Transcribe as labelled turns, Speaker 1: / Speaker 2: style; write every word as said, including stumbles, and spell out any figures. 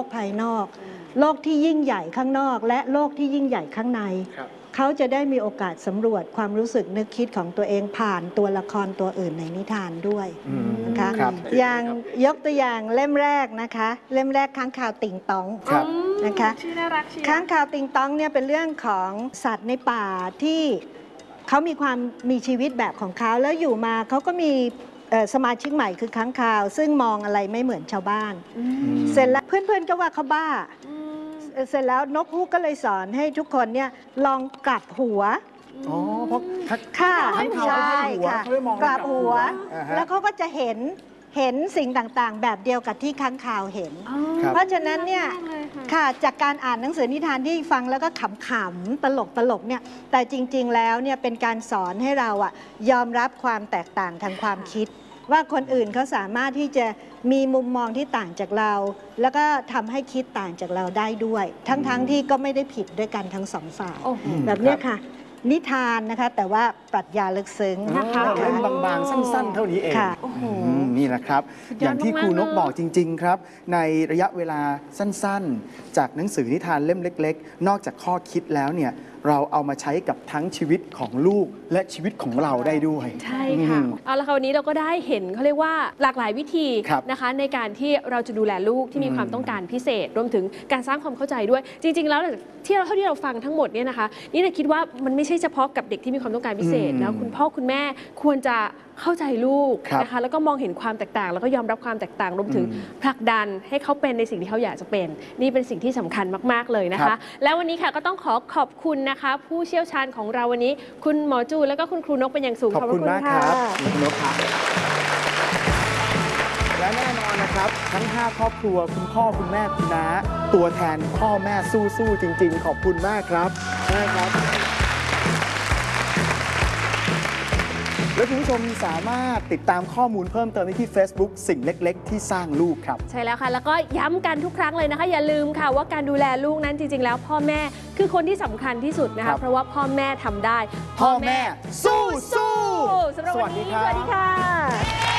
Speaker 1: กภายนอกโลกที่ยิ่งใหญ่ข้างนอกและโลกที่ยิ่งใหญ่ข้างในเขาจะได้มีโอกาสสำรวจความรู้สึกนึกคิดของตัวเองผ่านตัวละครตัวอื่นในนิทานด้วยนะคะอย่างยกตัวอย่างเล่มแรกนะคะเล่มแรกค้างคาวติ่งตองนะคะค้างคาวติ่งตองเนี่ยเป็นเรื่องของสัตว์ในป่าที่เขามีความมีชีวิตแบบของเขาแล้วอยู่มาเขาก็มีสมาชิกใหม่คือค้างคาวซึ่งมองอะไรไม่เหมือนชาวบ้านเสร็จแล้วเพื่อนๆก็ว่าเขาบ้าเสร็จแล้วนกฮูกก็เลยสอนให้ทุกคนเนี่ยลองกลับหัว
Speaker 2: อ๋อเพราะ
Speaker 1: ค่ะใช่ค่ะกลับหัวแล้วเขาก็จะเห็นเห็นสิ่งต่างๆแบบเดียวกับที่ค้างคาวเห็นเพราะฉะนั้นเนี่ยค่ะจากการอ่านหนังสือนิทานที่ฟังแล้วก็ขำๆตลกตลกเนี่ยแต่จริงๆแล้วเนี่ยเป็นการสอนให้เราอะยอมรับความแตกต่างทางความคิดว่าคนอื่นเขาสามารถที่จะมีมุมมองที่ต่างจากเราแล้วก็ทำให้คิดต่างจากเราได้ด้วยทั้งๆ ท, ที่ก็ไม่ได้ผิดด้วยกันทั้งสองฝ่ายแบบนี้ค่ะนิทานนะคะแต่ว่าปรัชญาลึกซึ้ง
Speaker 2: นะคะเล่มบางๆสั้นๆเท่านี้เองนี่แหละครับอย่างที่ครูนกบอกจริงๆครับในระยะเวลาสั้นๆจากหนังสือนิทานเล่มเล็กๆนอกจากข้อคิดแล้วเนี่ยเราเอามาใช้กับทั้งชีวิตของลูกและชีวิตของเราได้ด้วย
Speaker 3: ใช่ค่ะเอาละค่ะวันนี้เราก็ได้เห็นเขาเรียกว่าหลากหลายวิธีนะคะในการที่เราจะดูแลลูกที่มีความต้องการพิเศษรวมถึงการสร้างความเข้าใจด้วยจริงๆแล้วที่เราเท่าที่เราฟังทั้งหมดเนี่ยนะคะนี่เราคิดว่ามันไม่ใช่เฉพาะกับเด็กที่มีความต้องการพิเศษแล้วคุณพ่อคุณแม่ควรจะเข้าใจลูกนะคะแล้วก็มองเห็นความแตกต่างแล้วก็ยอมรับความแตกต่างรวมถึงผลักดันให้เขาเป็นในสิ่งที่เขาอยากจะเป็นนี่เป็นสิ่งที่สำคัญมากๆเลยนะคะแล้ววันนี้ค่ะก็ต้องขอขอบคุณนะคะผู้เชี่ยวชาญของเราวันนี้คุณหมอจูนแล้วก็คุณครูนกเป็นอย่างสูง
Speaker 2: ขอบคุณมากครับคุณนกครับและแน่นอนนะครับทั้งห้าครอบครัวคุณพ่อคุณแม่คุณน้าตัวแทนพ่อแม่สู้ๆจริงๆขอบคุณมากครับนะครับและคุณผู้ชมสามารถติดตามข้อมูลเพิ่มเติมได้ที่ Facebook สิ่งเล็กๆที่สร้างลูกครับ
Speaker 3: ใช่แล้วค่ะแล้วก็ย้ำกันทุกครั้งเลยนะคะอย่าลืมค่ะว่าการดูแลลูกนั้นจริงๆแล้วพ่อแม่คือคนที่สำคัญที่สุดนะคะเพราะว่าพ่อแม่ทำได้
Speaker 2: พ่อแม่สู้สู้
Speaker 3: สำหรับวันนี้สวัสดีค่ะ